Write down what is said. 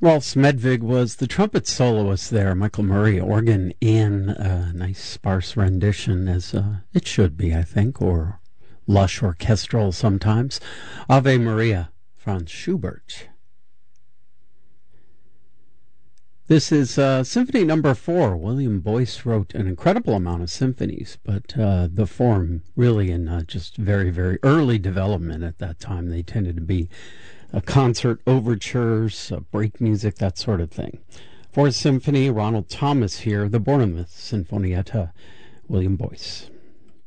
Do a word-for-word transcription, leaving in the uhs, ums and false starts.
Ralph Smedvig was the trumpet soloist there. Michael Murray, organ in a nice sparse rendition, as uh, it should be, I think, or lush orchestral sometimes. Ave Maria, Franz Schubert. This is uh, Symphony Number Four. William Boyce wrote an incredible amount of symphonies, but uh, the form really in uh, just very, very early development at that time. They tended to be uh, concert overtures, uh, break music, that sort of thing. Fourth Symphony, Ronald Thomas here, the Bournemouth Sinfonietta, William Boyce.